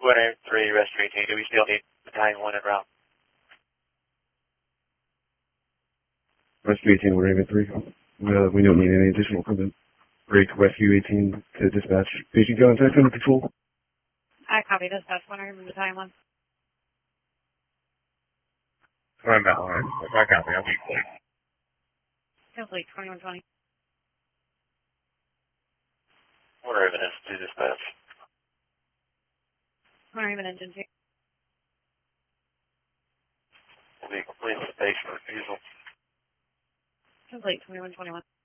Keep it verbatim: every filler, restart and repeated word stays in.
two oh three, Rescue eighteen. Do we still need Battalion one en route? Rescue eighteen, we're Raven three. Uh, we don't need any additional equipment. Break Rescue eighteen to dispatch. Patient contact under control. I copy this. That's one Raven Battalion one. I'm out. All right. I copy. I'll be clear. Complete twenty-one twenty. One Raven is to dispatch. One Raven engine two. Will be complete with station refusal. Complete twenty-one twenty-one.